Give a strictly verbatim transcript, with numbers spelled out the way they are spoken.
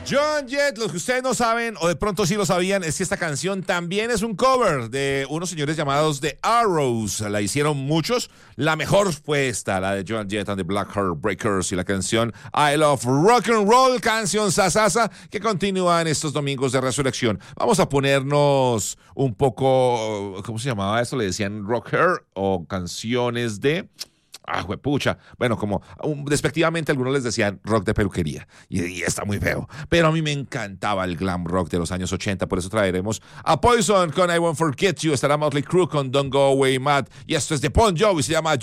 Joan Jett, lo que ustedes no saben, o de pronto sí lo sabían, es que esta canción también es un cover de unos señores llamados The Arrows. La hicieron muchos. La mejor fue esta, la de Joan Jett and the Black Heartbreakers, y la canción I Love Rock and Roll, canción sasasa que continúa en estos domingos de resurrección. Vamos a ponernos un poco, ¿cómo se llamaba esto? Le decían rocker o canciones de... Ah, juepucha. Bueno, como um, despectivamente algunos les decían rock de peluquería. Y, y está muy feo. Pero a mí me encantaba el glam rock de los años ochenta. Por eso traeremos a Poison con I Won't Forget You. Estará Motley Crue con Don't Go Away Mad. Y esto es de Bon Jovi. Se llama